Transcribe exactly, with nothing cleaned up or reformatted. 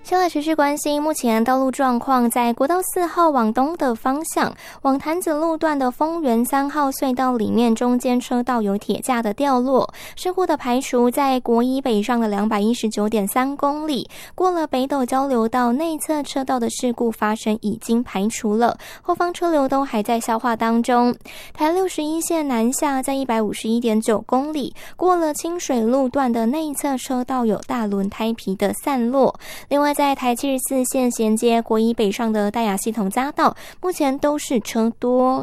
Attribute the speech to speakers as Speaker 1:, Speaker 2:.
Speaker 1: 先来持续关心目前道路状况，在国道四号往东的方向，往潭子路段的丰原三号隧道里面，中间车道有铁架的掉落，事故的排除在国一北上的 两百一十九点三公里，过了北斗交流道内侧车道的事故发生已经排除了，后方车流都还在消化当中。台六十一线南下在 一百五十一点九公里，过了清水路段的内侧车道有大轮胎皮的散落。另外在台七十四线衔接国一北上的大雅系统匝道，目前都是车多。